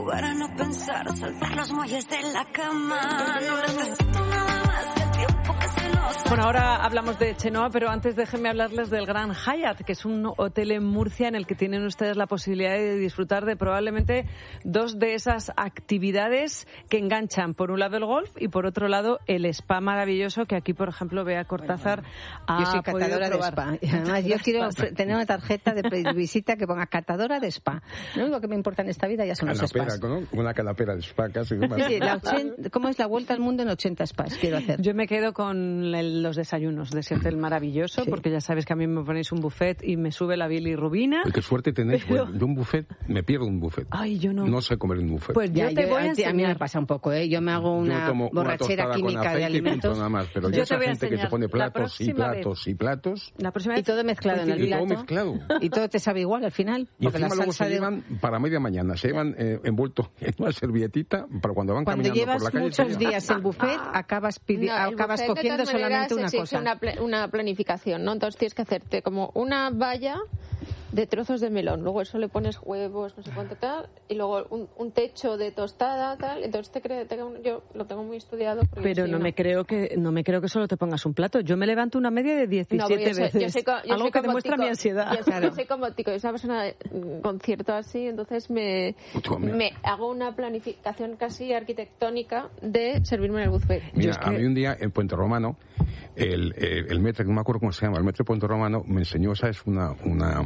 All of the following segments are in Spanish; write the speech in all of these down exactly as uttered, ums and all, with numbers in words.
Para no pensar, soltar los muelles de la cama. No necesito nada más que el tiempo que se nos... Bueno, ahora hablamos de Chenoa, pero antes déjenme hablarles del Gran Hyatt, que es un hotel en Murcia en el que tienen ustedes la posibilidad de disfrutar de probablemente dos de esas actividades que enganchan. Por un lado el golf y por otro lado el spa maravilloso que aquí, por ejemplo, Bea Cortázar ha Yo soy catadora de probar. spa. Y además yo quiero tener una tarjeta de visita que ponga catadora de spa. Lo único que me importa en esta vida ya son los spas. ¿No? Una canapera de spa casi. Sí, la ochenta, ¿cómo es la vuelta al mundo en ochenta spas? Quiero hacer. Yo me quedo con el, los desayunos de ese hotel maravilloso, sí. Porque ya sabes que a mí me ponéis un buffet y me sube la bilirrubina. Pues qué suerte tenéis. Pero... Pues, yo un buffet, me pierdo un buffet. Ay, yo no. No sé comer un buffet. Pues yo ya, te yo, voy a, a enseñar. A mí me pasa un poco, ¿eh? Yo me hago una borrachera una química de alimentos. Nada más, pero yo yo esa te voy gente a que se pone platos y platos vez. y platos. La próxima vez y todo mezclado en el y plato. todo mezclado. Y todo te sabe igual al final. Y porque encima la luego salsa se de... llevan para media mañana, se llevan eh, envuelto en una servilletita para cuando van cuando caminando llevas por la calle. Muchos días el buffet, acabas, pidi- no, acabas cogiendo solamente una cosa. Una, pl- una planificación, ¿no? Entonces tienes que hacerte como una valla de trozos de melón, luego eso le pones huevos, no sé cuánto tal, y luego un, un techo de tostada, tal. Entonces te creo, te, yo lo tengo muy estudiado. Pero no una... me creo que no me creo que solo te pongas un plato. Yo me levanto una media de diecisiete no, yo soy, veces. Yo soy, yo algo soy que demuestra tico, mi ansiedad. Yo soy, claro. yo soy como tico, yo soy una persona de, con cierto así, entonces me, me hago una planificación casi arquitectónica de servirme en el buffet. Mira, es que... a mí un día en Puente Romano, el, el, el metre, no me acuerdo cómo se llama, el metre de Puente Romano me enseñó, ¿sabes? Una, una,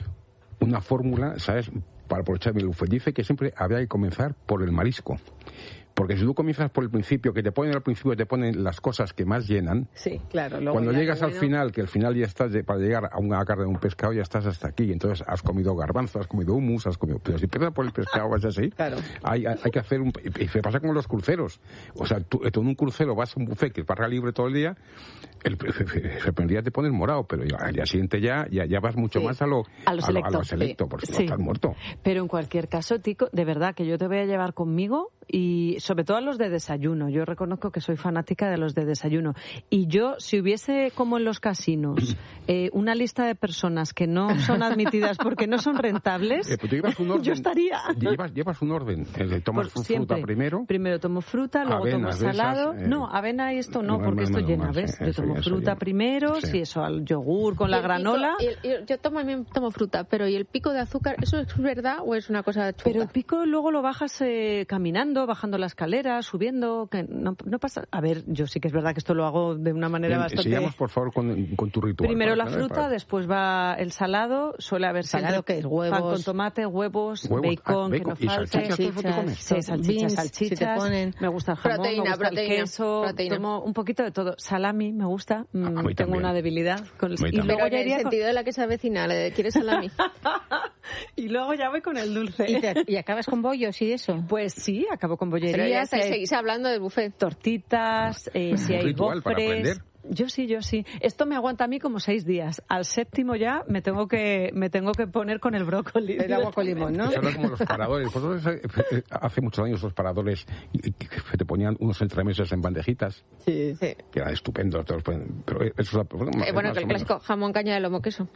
una fórmula, ¿sabes? Para aprovechar el buffet. Dice que siempre había que comenzar por el marisco. Porque si tú comienzas por el principio, que te ponen al principio, te ponen las cosas que más llenan. Sí, claro. Cuando llegas bueno. al final, que al final ya estás, de, para llegar a una carne de un pescado, ya estás hasta aquí. Entonces has comido garbanzo, has comido hummus, has comido... Pero si empiezas por el pescado, vas así. Claro. Hay, hay, hay que hacer un... Y se pasa con los cruceros. O sea, tú, tú en un crucero vas a un buffet que es barra libre todo el día, el, el día te pones morado, pero al día siguiente ya, ya, ya vas mucho sí. más a lo, a lo selecto, a lo, a lo selecto sí. porque si sí. no estás muerto. Pero en cualquier caso, Tico, de verdad que yo te voy a llevar conmigo y sobre todo a los de desayuno. Yo reconozco que soy fanática de los de desayuno. Y yo, si hubiese, como en los casinos, eh, una lista de personas que no son admitidas porque no son rentables, eh, pues tú llevas un orden, yo estaría... Llevas, llevas un orden. Eh, tomas Por, fruta primero. Primero tomo fruta, luego avena, tomo salado. Esas, eh, no, avena y esto no, porque esto llena, ¿ves? Sí, yo tomo eso, fruta eso primero, sí. si eso, al yogur con la granola. Pico, y el, y yo tomo, tomo fruta, pero ¿y el pico de azúcar? ¿Eso es verdad o es una cosa chunga? Pero el pico luego lo bajas eh, caminando, bajando la escalera, subiendo, que no, no pasa... A ver, yo sí que es verdad que esto lo hago de una manera Bien, bastante... Sigamos, por favor, con, con tu ritual. Primero la para, fruta, para... después va el salado, suele haber salado que es huevos, pan con tomate, huevos, huevos bacon, ah, que no y falte, salchichas, sí, salchichas, beans, salchichas, si te ponen... me gusta el jamón, proteína, me gusta proteína, el queso, proteína. tomo un poquito de todo, salami me gusta, mm, tengo también. una debilidad con el... Y luego pero ya en el iría sentido con... de la que se avecina, ¿le quieres salami? Y luego ya voy con el dulce. ¿Y, te, y acabas con bollos y eso? Pues sí, acabo con bollería. Pero ya estáis, hay... seguís hablando del buffet. Tortitas, eh, si hay ritual para aprender. gofres... Yo sí, yo sí. Esto me aguanta a mí como seis días. Al séptimo ya me tengo que me tengo que poner con el brócoli. El agua con limón, ¿no? Eso era como los paradores. Vosotros hace muchos años los paradores que te ponían unos entremeses en bandejitas. Sí, sí. Que eran estupendos. Pero eso es bueno, eh, bueno que el clásico jamón, caña de lomo, queso.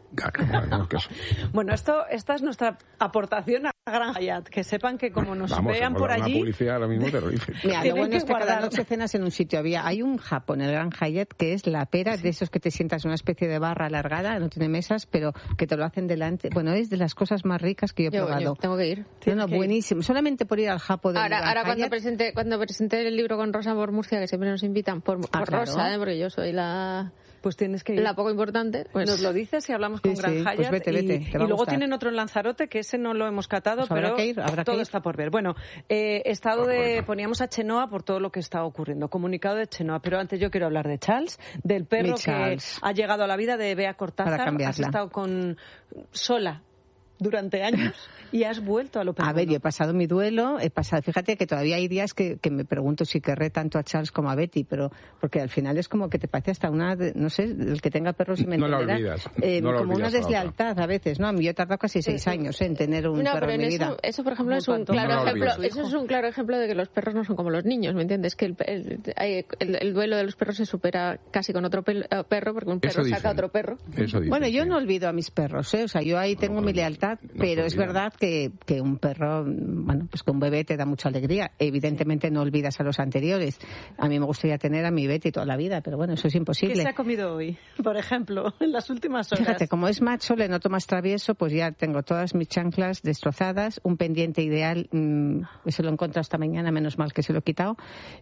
Bueno, esto esta es nuestra aportación a Gran Hyatt. Que sepan que como nos Vamos, vean por allí... Una publicidad ahora mismo terrorífica. Mira, lo bueno es que cada noche cenas en un sitio. Había, hay un Japón, el Gran Hyatt, que es la pera, de esos que te sientas en una especie de barra alargada, no tiene mesas, pero que te lo hacen delante. Bueno, es de las cosas más ricas que yo he yo, probado. Yo tengo que ir. No, no, buenísimo. Solamente por ir al Japón del Ahora, Gran ahora cuando Hyatt. presente, cuando presente el libro con Rosa por Murcia, que siempre nos invitan, por, ah, por claro. Rosa, ¿eh? Porque yo soy la... Pues tienes que ir. La poco importante. Pues... Nos lo dices y hablamos con sí, Gran sí, Hyatt. pues vete, vete, y, te va y luego a tienen otro en Lanzarote, que ese no lo hemos catado, pues habrá pero que ir, habrá todo que ir. está por ver. Bueno, eh, estado de... Poníamos a Chenoa por todo lo que está ocurriendo. Comunicado de Chenoa. Pero antes yo quiero hablar de Charles, del perro que ha llegado a la vida de Bea Cortázar. Para cambiarla. Has estado con sola durante años y has vuelto a lo A ver, yo he pasado mi duelo, he pasado, fíjate que todavía hay días que, que me pregunto si querré tanto a Charles como a Betty, pero porque al final es como que te parece hasta una, no sé, el que tenga perros y me no la entenderá, olvidas, eh, no la como olvidas una deslealtad a veces, ¿no? A mí yo he tardado casi seis años eh, en tener un no, perro pero en en mi eso, vida. eso, por ejemplo, es un claro no ejemplo, olvidas. eso es un claro ejemplo de que los perros no son como los niños, ¿me entiendes? Que el, el, el, el duelo de los perros se supera casi con otro pel, perro, porque un perro eso saca dicen, otro perro. Eso dicen, bueno, yo sí. no olvido a mis perros, ¿eh? O sea, yo ahí tengo mi lealtad verdad, pero es verdad que, que un perro, bueno, pues que un bebé te da mucha alegría. Evidentemente sí. No olvidas a los anteriores. A mí me gustaría tener a mi Betty toda la vida, pero bueno, eso es imposible. ¿Qué se ha comido hoy, por ejemplo, en las últimas horas? Fíjate, como es macho, le noto más travieso, pues ya tengo todas mis chanclas destrozadas, un pendiente ideal, mmm, se lo he encontrado esta mañana, menos mal que se lo he quitado,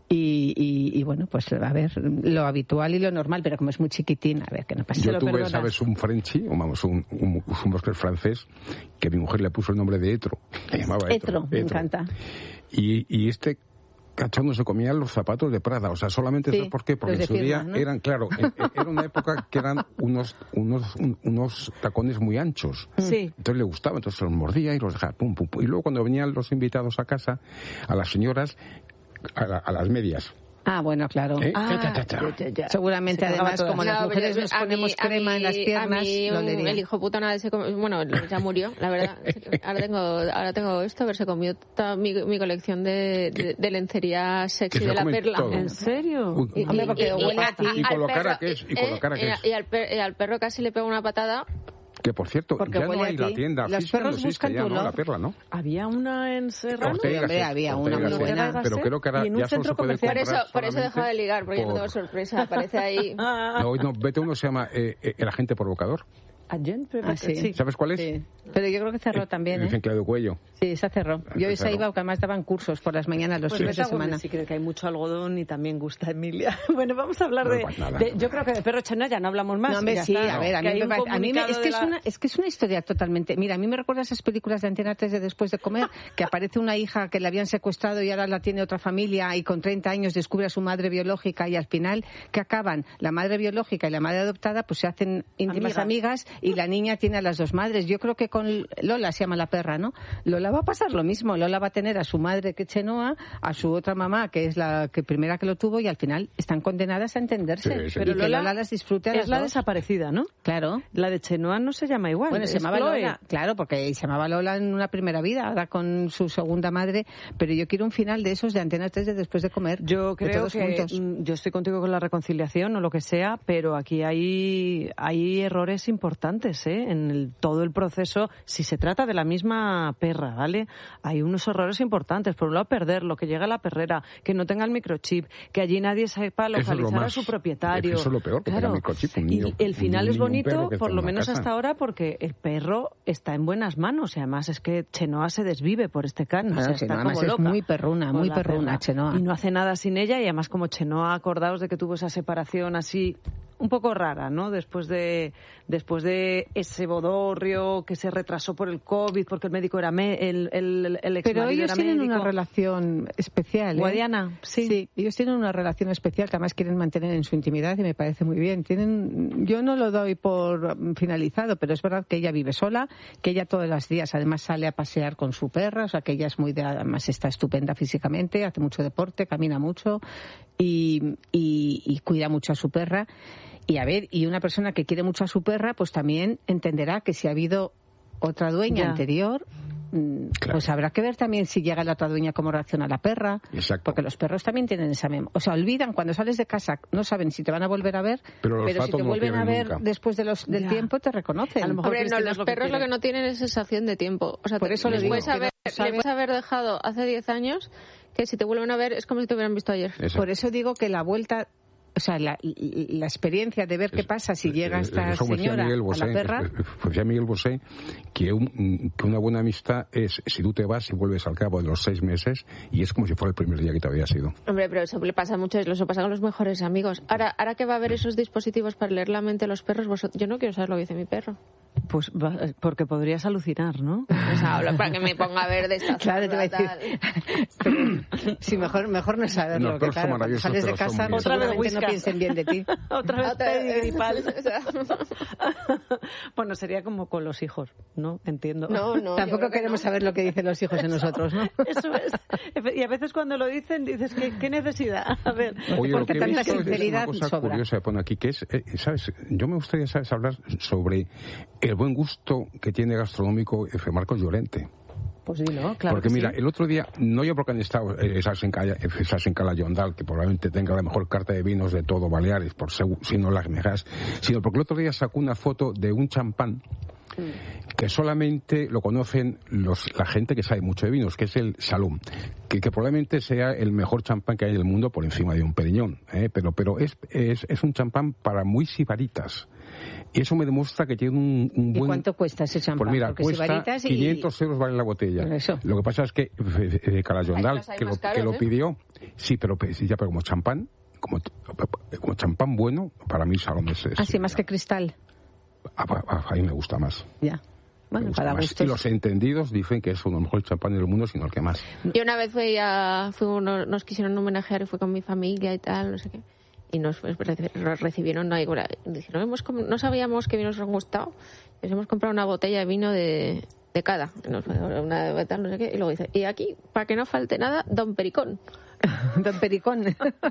y, y, y bueno, pues a ver, lo habitual y lo normal, pero como es muy chiquitín, a ver, que no pasa. Yo tuve, ¿sabes? Un Frenchie, o vamos, un, un, un boxer francés, que mi mujer le puso el nombre de Etro, se llamaba Etro. Etro, me Etro. encanta. Y, y este cachondo se comía los zapatos de Prada, o sea, solamente sí, ¿por qué? Porque en su firma, día ¿no? eran, claro, era una época que eran unos unos unos tacones muy anchos. Sí. Entonces le gustaba, entonces los mordía y los dejaba, pum, pum, pum. Y luego cuando venían los invitados a casa, a las señoras, a, la, a las medias. Ah, bueno, claro. ¿Eh? Ah, ya, ya, ya. Ya, ya. Seguramente, además, como no, las mujeres nos ponemos mí, crema mí, en las piernas, mí, lo leería. El hijo puta nada se comió, bueno, ya murió, la verdad. Ahora tengo, ahora tengo esto, a ver, se comió toda mi, mi colección de, de, de lencería sexy de la perla. Todo. ¿En serio? Uy, y, y, porque y, huele a ti. Y con lo cara que es, y con lo cara que es. Y al, per, y al perro casi le pega una patada. Que, por cierto, porque ya no hay la tienda los física, perros no buscan ya, tu ¿no? La Perla, ¿no? Había una en Serrano. Ortega, hombre, había una muy buena. Pero creo que ahora y en un ya solo centro se puede comercial. comprar Por eso, por eso he dejado de ligar, porque por... yo no tengo sorpresa, aparece ahí. No, no, vete uno se llama eh, El Agente Provocador. Agent, ah, sí. sí. ¿Sabes cuál es? Sí. Pero yo creo que cerró eh, también, ¿eh? Dicen Claudio Cuello. Sí, se cerró. Yo esa cerró. iba, porque además daban cursos por las mañanas, los pues fines de semana. Sí, creo que hay mucho algodón y también gusta Emilia. Bueno, vamos a hablar no, de, pues nada, de... no. Yo creo que de Perro Chanaya no hablamos más. No, hombre, sí, está, a ver, a mí, me, parece, a mí me, es, que la... es, una, es que es una historia totalmente... Mira, a mí me recuerda esas películas de Antena tres de Después de Comer, que aparece una hija que la habían secuestrado y ahora la tiene otra familia y con treinta años descubre a su madre biológica y al final, que acaban? La madre biológica y la madre adoptada pues se hacen íntimas amigas, amigas y la niña tiene a las dos madres. Yo creo que con Lola, se llama la perra, ¿no? Lola va a pasar lo mismo. Lola va a tener a su madre, que es Chenoa, a su otra mamá, que es la que primera que lo tuvo, y al final están condenadas a entenderse. Sí, sí. Pero y Lola, que Lola las disfrute a las es la dos. desaparecida, ¿no? Claro. La de Chenoa no se llama igual. Bueno, se llamaba Chloe. Lola, claro, porque se llamaba Lola en una primera vida, ahora con su segunda madre, pero yo quiero un final de esos de Antena tres de Después de Comer. Yo creo todos que juntos. yo estoy contigo con la reconciliación o lo que sea, pero aquí hay hay errores importantes, ¿eh? En el, todo el proceso. Si se trata de la misma perra, ¿vale? Hay unos errores importantes. Por un lado, perderlo, que llegue a la perrera, que no tenga el microchip, que allí nadie sepa localizar a su propietario. Eso es lo peor, que claro. tenga el microchip. Un niño, y el final un es niño, bonito, por lo menos casa. hasta ahora, porque el perro está en buenas manos. Y además es que Chenoa se desvive por este can. Claro, o sea, Chenoa está como es loca muy perruna, muy perruna, perra. Chenoa. Y no hace nada sin ella, y además como Chenoa, acordaos de que tuvo esa separación así un poco rara, ¿no? Después de después de ese bodorrio que se retrasó por el COVID, porque el médico era me, el, el, el ex Pero marido ellos era tienen médico. una relación especial, ¿eh? Guadiana, sí. Sí, ellos tienen una relación especial que además quieren mantener en su intimidad y me parece muy bien. Tienen, yo no lo doy por finalizado, pero es verdad que ella vive sola, que ella todos los días además sale a pasear con su perra, o sea que ella es muy de, además está estupenda físicamente, hace mucho deporte, camina mucho y, y, y cuida mucho a su perra. Y a ver, y una persona que quiere mucho a su perra, pues también entenderá que si ha habido otra dueña ya. anterior, claro. pues habrá que ver también si llega la otra dueña cómo reacciona la perra. Exacto. Porque los perros también tienen esa memoria. O sea, olvidan cuando sales de casa, no saben si te van a volver a ver, pero, pero si te no vuelven a ver nunca. después de los, del ya. tiempo te reconocen. A lo mejor Hombre, no, los lo perros que lo que no tienen es sensación de tiempo. O sea, por eso les digo, puedes haber, no saben... le puedes haber dejado hace diez años que si te vuelven a ver es como si te hubieran visto ayer. Eso. Por eso digo que la vuelta... O sea, la, la experiencia de ver qué pasa si llega esta señora Bosé, a la perra... Decía Miguel Bosé que, un, que una buena amistad es si tú te vas y vuelves al cabo de los seis meses y es como si fuera el primer día que te había sido. Hombre, pero eso le pasa mucho, eso pasa con los mejores amigos. Ahora, ahora que va a haber esos dispositivos para leer la mente de los perros, vosotros, yo no quiero saber lo que dice mi perro. Pues porque podrías alucinar, ¿no? O sea, habla para que me ponga a ver de esta Claro, te voy a decir. Pero, sí, mejor, mejor no saberlo. No, que, claro, cuando sales de casa, otra vez no piensen bien de ti. Otra vez Otra vez gripal. Bueno, sería como con los hijos, ¿no? Entiendo. No, no. Tampoco queremos no. saber lo que dicen los hijos de nosotros, ¿no? Eso es. Y a veces cuando lo dicen dices, ¿qué, qué necesidad? A ver. Oye, porque lo que tanta he visto sinceridad es una cosa sobra. curiosa que pone aquí, que es, eh, ¿sabes? Yo me gustaría, ¿sabes?, hablar sobre el buen gusto que tiene gastronómico F. Marcos Llorente. Pues dilo, claro. Porque que mira, sí. el otro día, no yo porque han estado eh, esas en Cala, esas en Cala Yondal, que probablemente tenga la mejor carta de vinos de todo Baleares, por sino las mejores, sino porque el otro día sacó una foto de un champán que solamente lo conocen los, la gente que sabe mucho de vinos, que es el Salum, que, que probablemente sea el mejor champán que hay en el mundo por encima de un Periñón, ¿eh? pero, pero es, es, es un champán para muy sibaritas. Y eso me demuestra que tiene un, un buen... ¿Y cuánto cuesta ese champán? Pues mira, Porque cuesta y... quinientos euros vale la botella. Eso. Lo que pasa es que eh, Calayondal, que, lo, caros, que lo ¿eh? pidió, sí, pero, ya, pero como champán, como, como champán bueno, para mí Salom es... es ah, sí, más que Cristal. A, a, a mí me gusta más. Ya. Bueno, para más. gustos. Y los entendidos dicen que es uno de los mejores champanes del mundo, sino el que más. Yo una vez fui a... Fui uno, nos quisieron homenajear y fui con mi familia y tal, no sé qué. Y nos, pues, nos recibieron ahí. Dijeron, hemos, no sabíamos qué vinos nos gustado. Nos hemos comprado una botella de vino de, de cada. Nos, una de tal, no sé qué. Y luego dice, y aquí, para que no falte nada, Don Pericón. Don Pericón.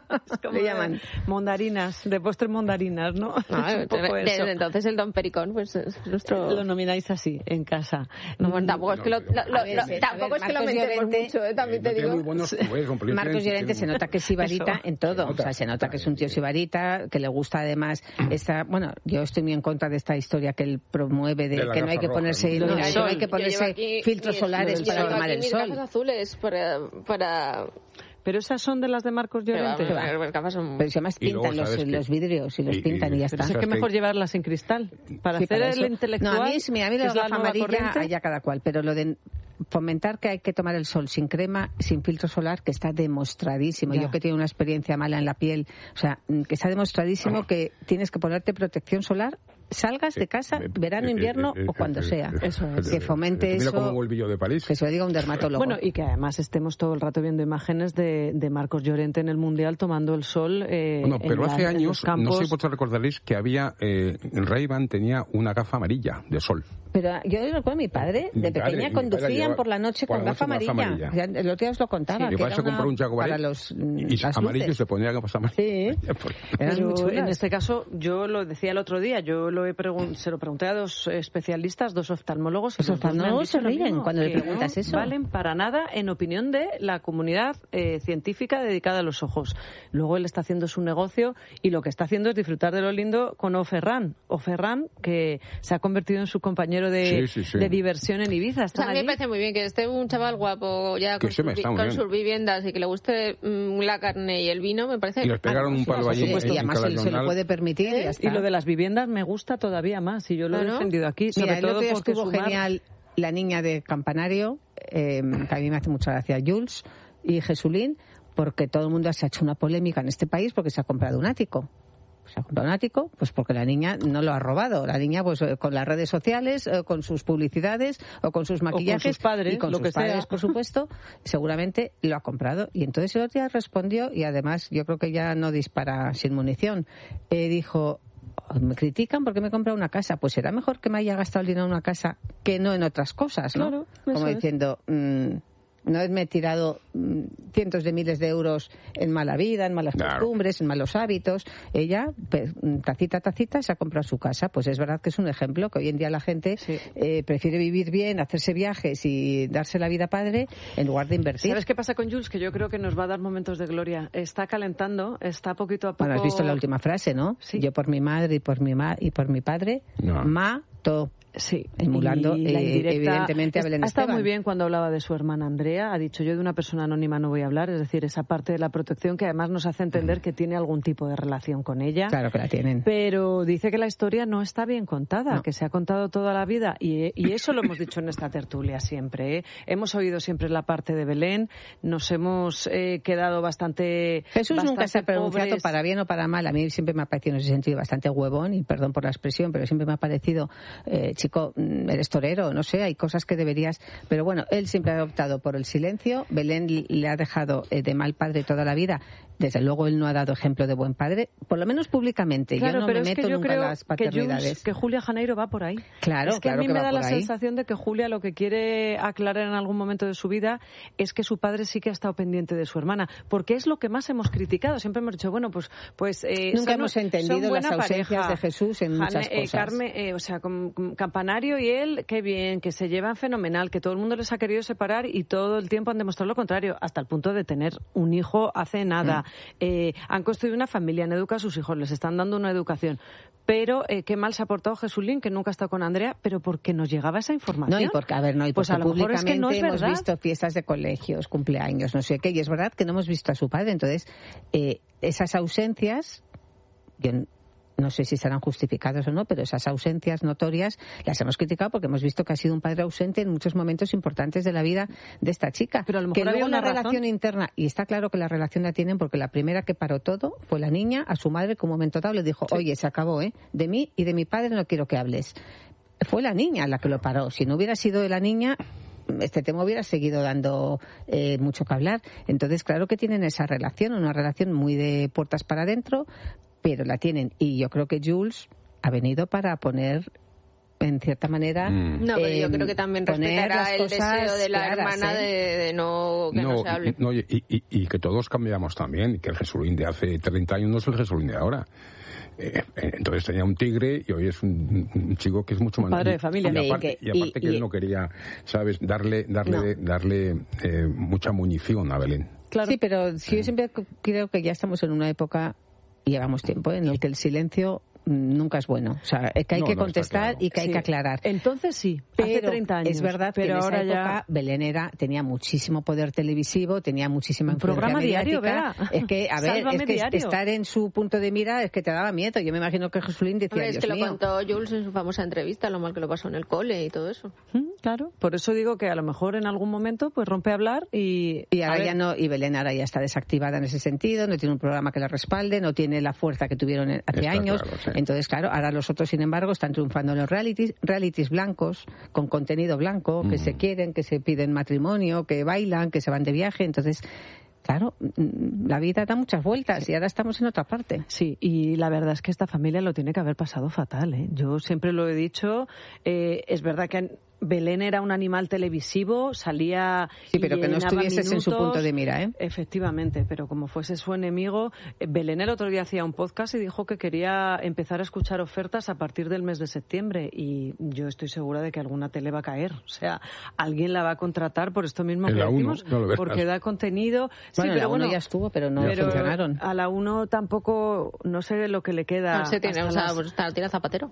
Le llaman. Mondarinas, de postre mondarinas, ¿no? no es un poco eso. Desde entonces el Don Pericón, pues es nuestro... Lo nomináis así, en casa. No, bueno, tampoco es que lo, lo, lo, ver, lo, ver, tampoco ver, es que lo Marcos metemos Llorente, mucho, ¿eh? También te digo. Muy buenos, pues, Marcos Llorente se nota que es sibarita Eso. en todo. Se nota. O sea, se nota que es un tío sibarita, que le gusta además esta... Bueno, yo estoy muy en contra de esta historia que él promueve de, De la que no hay gafa que roja, ponerse ¿no? iluminación, Yo no hay que Yo ponerse llevo aquí filtros mis- solares yo para llevo tomar aquí el mis sol. gafas azules para... para... Pero esas son de las de Marcos Llorente. Pero, pero, las gafas son... Pero si además Y luego, pintan los, ¿sabes qué? los vidrios y los Y- pintan y, y- ya Pero está. si es que ¿Sabes mejor qué? llevarlas en cristal. Para Sí, hacer para el eso. intelectual. No, a mí, mira, a mí que la es la gafa nueva amarilla, corriente. allá cada cual, pero lo de fomentar que hay que tomar el sol sin crema, sin filtro solar, que está demostradísimo. Ya. Yo que tengo una experiencia mala en la piel, o sea, que está demostradísimo que tienes que ponerte protección solar, salgas de casa, Eh, verano, eh, invierno eh, eh, o cuando eh, sea. eh, Eso es. Que fomente Mira eso, como Bolvillo de París. que se lo diga un dermatólogo. Bueno, y que además estemos todo el rato viendo imágenes de, de Marcos Llorente en el Mundial tomando el sol. Eh, Bueno, pero en hace la- en años, los campos. no sé si vosotros recordaréis que había, eh, Ray-Ban tenía una gafa amarilla de sol. Pero yo recuerdo a mi padre, Mi de padre, pequeña mi padre conducían llevaba por la noche por con la gafa noche con amarilla. gafa Ya, el otro día os lo contaba. Mi que padre era se compró una- un Jaguar para los, mm, y las amarillo luces. se ponía gafas amarillas. Sí. Eran Pero muy chulas. en este caso, yo lo decía el otro día, yo lo he pregun- se lo pregunté a dos especialistas, dos oftalmólogos. y Los los dos me han oftalmólogos dicho se lo ríen mismo, cuando le que preguntas no eso. valen para nada en opinión de la comunidad eh, científica dedicada a los ojos. Luego él está haciendo su negocio y lo que está haciendo es disfrutar de lo lindo con Oferran. Oferran, que se ha convertido en su compañero de, Sí, sí, sí. de diversión en Ibiza. O sea, Están a mí me allí. parece muy bien que esté un chaval guapo ya Que con, se me sus, está vi- muy con bien. sus viviendas y que le guste mm, la carne y el vino, me parece... Y les pegaron un palo Por allí supuesto, en y además él se lo Calayonal. puede permitir y ya está. Y lo de las viviendas me gusta todavía más y yo lo he Claro. defendido aquí, sobre Mira, el todo otro día porque estuvo su mar- genial la niña de Campanario, eh, que a mí me hace mucha gracia, Jules y Jesulín, porque todo el mundo se ha hecho una polémica en este país porque se ha comprado un ático. Se ha comprado un ático, pues porque la niña no lo ha robado. La niña, pues eh, con las redes sociales, eh, con sus publicidades o con sus maquillajes sus padres, y con lo sus que sea. padres, por supuesto, seguramente lo ha comprado. Y entonces el otro día respondió, y además yo creo que ya no dispara sin munición, eh, dijo... Me critican porque me he comprado una casa. Pues será mejor que me haya gastado el dinero en una casa que no en otras cosas, ¿no? Claro, eso Como es. diciendo, mmm, no me he tirado mmm, cientos de miles de euros en mala vida, en malas Claro. costumbres, en malos hábitos. Ella, pe- tacita, tacita, se ha comprado su casa. Pues es verdad que es un ejemplo que hoy en día la gente Sí. eh, prefiere vivir bien, hacerse viajes y darse la vida padre en lugar de invertir. ¿Sabes qué pasa con Jules? Que yo creo que nos va a dar momentos de gloria. Está calentando, está poquito a poco... Bueno, has visto la última frase, ¿no? Sí. Yo por mi madre y por mi ma y por mi padre, No. mato. Sí, Emulando, y la eh, indirecta- evidentemente, a Belén Ha estado Esteban. muy bien cuando hablaba de su hermana Andrea. Ha dicho, yo de una persona anónima no voy a hablar. Es decir, esa parte de la protección que además nos hace entender que tiene algún tipo de relación con ella. Claro que la tienen. Pero dice que la historia no está bien contada, No. que se ha contado toda la vida. Y, y eso lo hemos dicho en esta tertulia siempre. ¿eh? Hemos oído siempre la parte de Belén. Nos hemos eh, quedado bastante. Jesús bastante nunca se ha pronunciado pobres. para bien o para mal. A mí siempre me ha parecido en ese sentido bastante huevón, y perdón por la expresión, pero siempre me ha parecido, eh, chico, mm, eres torero, no sé, hay cosas que deberías... Pero bueno, él siempre ha optado por el silencio. Belén le ha dejado eh, de mal padre toda la vida. Desde luego él no ha dado ejemplo de buen padre, por lo menos públicamente. Claro, yo no pero me es que meto yo nunca creo en las que, paternidades. Jules, que Julia Janeiro va por ahí. Claro, es que claro a mí que me va da por la ahí. sensación de que Julia lo que quiere aclarar en algún momento de su vida es que su padre sí que ha estado pendiente de su hermana, porque es lo que más hemos criticado. Siempre hemos dicho, bueno, pues... pues eh, Nunca son- hemos son entendido las buena ausencias pareja. de Jesús en muchas Jane- eh, cosas. Carmen, eh, o sea, con, con campanario y él, qué bien, que se llevan fenomenal, que todo el mundo les ha querido separar y todo el tiempo han demostrado lo contrario, hasta el punto de tener un hijo hace nada. Mm. Eh, han construido una familia, han educado a sus hijos, les están dando una educación. Pero eh, qué mal se ha portado Jesulín, que nunca ha estado con Andrea, pero porque nos llegaba esa información. No, y porque, a ver, no, y pues porque a lo mejor es que no es hemos verdad. visto fiestas de colegios, cumpleaños, no sé qué, y es verdad que no hemos visto a su padre. Entonces, eh, esas ausencias, yo no sé si estarán justificadas o no, pero esas ausencias notorias las hemos criticado porque hemos visto que ha sido un padre ausente en muchos momentos importantes de la vida de esta chica. Pero a lo mejor que luego había una la razón. relación interna, y está claro que la relación la tienen porque la primera que paró todo fue la niña, a su madre, que en un momento dado le dijo, sí. Oye, se acabó, ¿eh? De mí y de mi padre no quiero que hables. Fue la niña la que lo paró. Si no hubiera sido de la niña, este tema hubiera seguido dando eh, mucho que hablar. Entonces, claro que tienen esa relación, una relación muy de puertas para adentro, pero la tienen. Y yo creo que Jules ha venido para poner, en cierta manera... Mm. No, pero eh, yo creo que también respetará el deseo de la claras, hermana ¿eh? de, de no que no, no se hable. No, y, y, y que todos cambiamos también, que el Jesulín de hace treinta años no es el Jesulín de ahora. Eh, entonces tenía un tigre y hoy es un, un chico que es mucho más... Padre de familia. Y aparte, y aparte y, que y, él no quería, ¿sabes?, darle darle no. darle eh, mucha munición a Belén. Claro. Sí, pero si yo siempre creo que ya estamos en una época, y llevamos tiempo, en el que el silencio nunca es bueno. O sea, es que hay no, que no, contestar claro. y que hay sí. que aclarar. Entonces sí, pero hace treinta años. Es verdad pero que en ahora esa época ya... Belén era, tenía muchísimo poder televisivo, tenía muchísima un influencia programa mediática. diario, Vera. Es que, a ver, Sálvame es que diario. estar en su punto de mira es que te daba miedo. Yo me imagino que Jesulín decía, Hombre, es Dios que mío. lo contó Jules en su famosa entrevista, lo mal que lo pasó en el cole y todo eso. Claro, por eso digo que a lo mejor en algún momento pues rompe a hablar y... Y ahora a ya no, y Belén ahora ya está desactivada en ese sentido, no tiene un programa que la respalde, no tiene la fuerza que tuvieron hace Está años. claro, sí. Entonces, claro, ahora los otros, sin embargo, están triunfando en los realities, realities blancos, con contenido blanco, que Mm. se quieren, que se piden matrimonio, que bailan, que se van de viaje. Entonces, claro, la vida da muchas vueltas y ahora estamos en otra parte. Sí, y la verdad es que esta familia lo tiene que haber pasado fatal, ¿eh? Yo siempre lo he dicho, eh, es verdad que Belén era un animal televisivo, salía... Sí, pero que no llenaba estuvieses en su minutos. punto de mira, ¿eh? Efectivamente, pero como fuese su enemigo, eh, Belén el otro día hacía un podcast y dijo que quería empezar a escuchar ofertas a partir del mes de septiembre y yo estoy segura de que alguna tele va a caer. O sea, alguien la va a contratar por esto mismo En que la uno, decimos, no lo verás. porque da contenido... Sí, Bueno, pero la uno bueno, ya estuvo, pero no pero funcionaron. a la uno tampoco, no sé lo que le queda. No sé, tiene, hasta o sea, las- pues está, tiene Zapatero.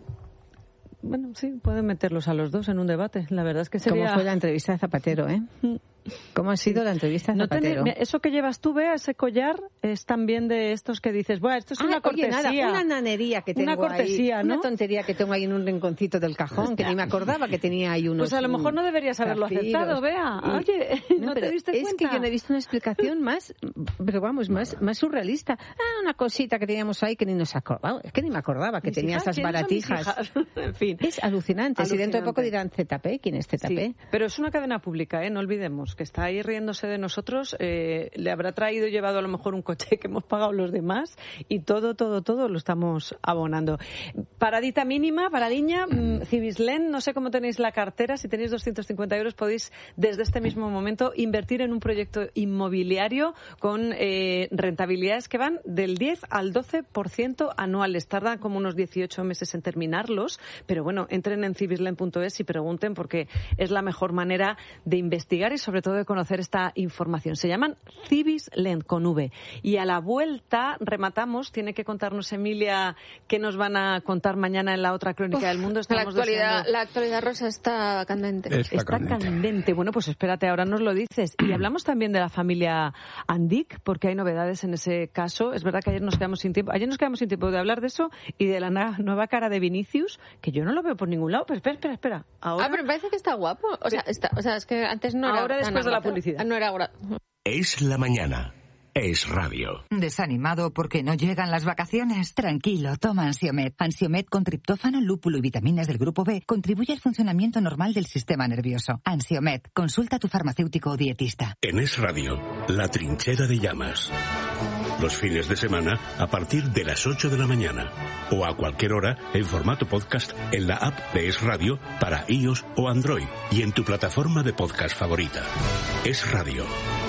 Bueno, sí, pueden meterlos a los dos en un debate. La verdad es que sería... ¿Cómo fue la entrevista de Zapatero, eh? ¿Cómo ha sido la entrevista de No Zapatero? tener- eso que llevas tú, Bea, ese collar, es también de estos que dices, bueno, esto es Ah, una oye, cortesía. nada, una nanería que tengo Una cortesía, ahí, ¿no? una tontería que tengo ahí en un rinconcito del cajón, que ni me acordaba que tenía ahí unos... Pues a lo mejor no deberías haberlo zafiros. aceptado, Bea. Y- Oye, ¿no, te pero diste es cuenta? que yo no he visto una explicación más, pero vamos, más, más surrealista. Ah, una cosita que teníamos ahí que ni nos acordaba, es que ni me acordaba que Mis tenía hijas, esas ¿quiénes son mis baratijas. hijas? En fin. Es alucinante. Si dentro de poco dirán Z P, ¿quién es Z P? Sí, pero es una cadena pública, ¿eh? No olvidemos que está ahí riéndose de nosotros. Eh, le habrá traído y llevado a lo mejor un coche que hemos pagado los demás y todo, todo, todo lo estamos abonando. Paradita mínima, paradiña, mmm, Cibislen, no sé cómo tenéis la cartera. Si tenéis doscientos cincuenta euros podéis desde este mismo momento invertir en un proyecto inmobiliario con eh, rentabilidades que van del diez al doce por ciento anuales. Tardan como unos dieciocho meses en terminarlos, pero bueno, entren en cibislen punto es y pregunten porque es la mejor manera de investigar y sobre todo de conocer esta información. Se llaman Cibislen con V. Y a la vuelta rematamos, tiene que contarnos Emilia qué nos van a contar mañana en la otra crónica Uf, del mundo. La Estamos actualidad, deseando... la actualidad rosa está candente. Está, Está candente. candente. Bueno, pues espérate, ahora nos lo dices. Y hablamos también de la familia Andic, porque hay novedades en ese caso. Es verdad que ayer nos quedamos sin tiempo. Ayer nos quedamos sin tiempo de hablar de eso y de la na- nueva cara de Vinicius, que yo no lo veo por ningún lado. Pero espera, espera, espera. Ahora, Ah, pero me parece que está guapo. O sea, está, o sea es que antes no era... Ahora, tan después de la guapo. publicidad. No era ahora. Es la mañana. Es radio. ¿Desanimado porque no llegan las vacaciones? Tranquilo, toma Ansiomet. Ansiomet con triptófano, lúpulo y vitaminas del grupo B contribuye al funcionamiento normal del sistema nervioso. Ansiomet, consulta a tu farmacéutico o dietista. En Es Radio, la trinchera de llamas. Los fines de semana a partir de las ocho de la mañana. O a cualquier hora en formato podcast en la app de Es Radio para iOS o Android y en tu plataforma de podcast favorita. Es Radio.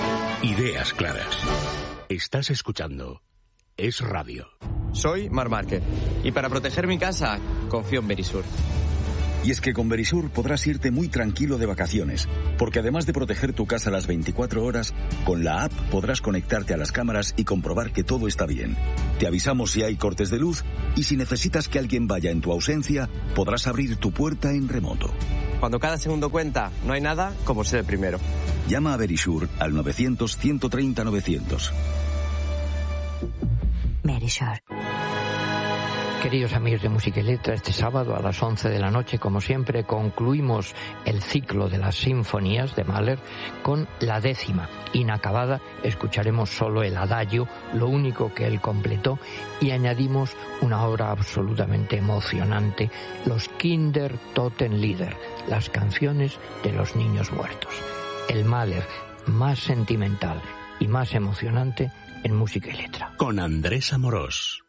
Ideas claras. Estás escuchando Es Radio. Soy Mar Márquez y para proteger mi casa confío en Verisur. Y es que con Verisur podrás irte muy tranquilo de vacaciones, porque además de proteger tu casa las veinticuatro horas, con la app podrás conectarte a las cámaras y comprobar que todo está bien. Te avisamos si hay cortes de luz y si necesitas que alguien vaya en tu ausencia, podrás abrir tu puerta en remoto. Cuando cada segundo cuenta, no hay nada como ser el primero. Llama a Verisur al novecientos, ciento treinta, novecientos. Verisur. Queridos amigos de Música y Letra, este sábado a las once de la noche, como siempre, concluimos el ciclo de las sinfonías de Mahler con la décima, inacabada. Escucharemos solo el adagio, lo único que él completó, y añadimos una obra absolutamente emocionante, los Kindertotenlieder, las canciones de los niños muertos. El Mahler más sentimental y más emocionante en Música y Letra. Con Andrés Amorós.